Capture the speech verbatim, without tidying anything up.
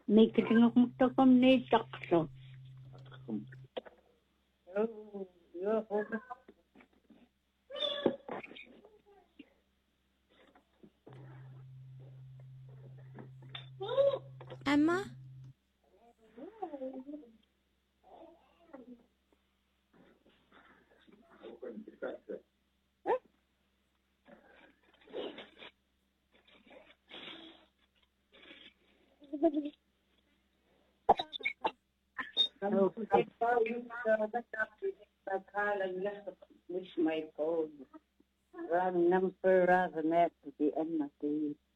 Mikkelingukmuttoqamniittaqlu. Oh, yeah, okay. Emma? مش ما يكون ران نمبر رازم يبدي أما تي